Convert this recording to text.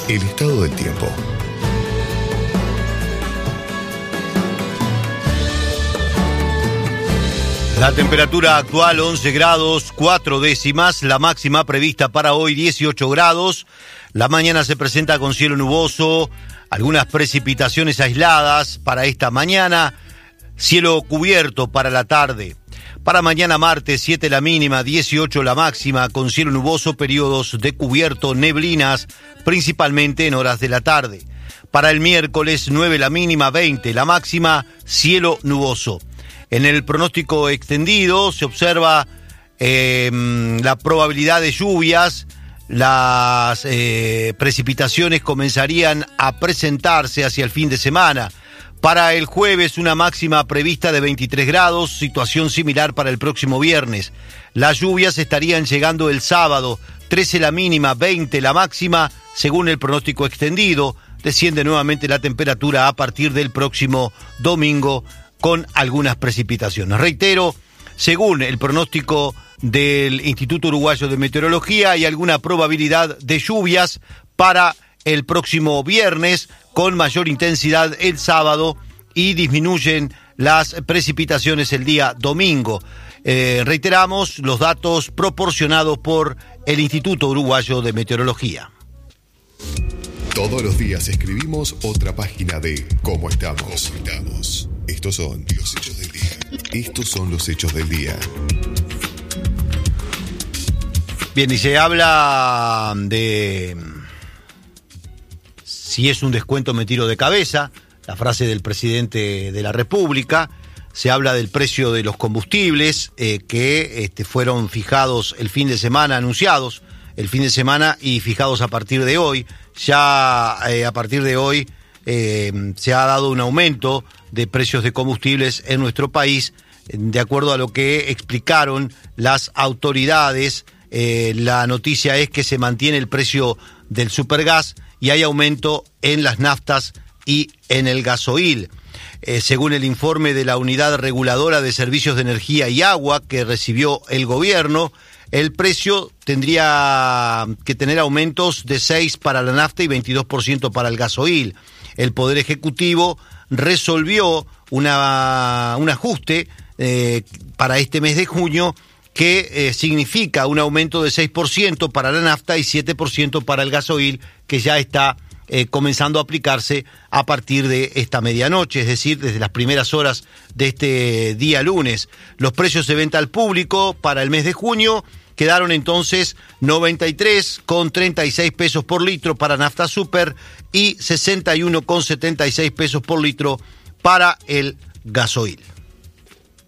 El estado del tiempo. La temperatura actual 11 grados 4 décimas, la máxima prevista para hoy 18 grados. La mañana se presenta con cielo nuboso, algunas precipitaciones aisladas para esta mañana, cielo cubierto para la tarde. Para mañana martes 7 la mínima, 18 la máxima, con cielo nuboso, periodos de cubierto, neblinas, principalmente en horas de la tarde. Para el miércoles 9 la mínima, 20 la máxima, cielo nuboso. En el pronóstico extendido se observa la probabilidad de lluvias. Las precipitaciones comenzarían a presentarse hacia el fin de semana. Para el jueves una máxima prevista de 23 grados, situación similar para el próximo viernes. Las lluvias estarían llegando el sábado, 13 la mínima, 20 la máxima, según el pronóstico extendido. Desciende nuevamente la temperatura a partir del próximo domingo, con algunas precipitaciones. Reitero, según el pronóstico del Instituto Uruguayo de Meteorología, hay alguna probabilidad de lluvias para el próximo viernes, con mayor intensidad el sábado, y disminuyen las precipitaciones el día domingo. Reiteramos los datos proporcionados por el Instituto Uruguayo de Meteorología. Todos los días escribimos otra página de Cómo estamos. Estos son los hechos del día. Estos son los hechos del día. Bien, y se habla de si es un descuento me tiro de cabeza, la frase del presidente de la República. Se habla del precio de los combustibles que fueron fijados el fin de semana, anunciados el fin de semana y fijados a partir de hoy. Ya a partir de hoy se ha dado un aumento de precios de combustibles en nuestro país, de acuerdo a lo que explicaron las autoridades. La noticia es que se mantiene el precio del supergas y hay aumento en las naftas y en el gasoil. Según el informe de la Unidad Reguladora de Servicios de Energía y Agua que recibió el gobierno, el precio tendría que tener aumentos de 6% para la nafta y 22% para el gasoil. El Poder Ejecutivo resolvió un ajuste para este mes de junio que significa un aumento de 6% para la nafta y 7% para el gasoil, que ya está comenzando a aplicarse a partir de esta medianoche, es decir, desde las primeras horas de este día lunes. Los precios de venta al público para el mes de junio quedaron entonces 93,36 pesos por litro para nafta super y 61,76 pesos por litro para el gasoil.